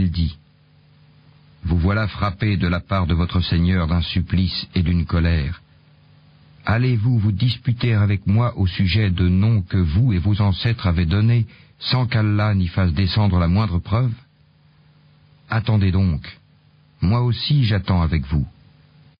il dit : Vous voilà frappés de la part de votre Seigneur d'un supplice et d'une colère. Allez-vous vous disputer avec moi au sujet de noms que vous et vos ancêtres avez donnés sans qu'Allah n'y fasse descendre la moindre preuve ? Attendez donc, moi aussi j'attends avec vous.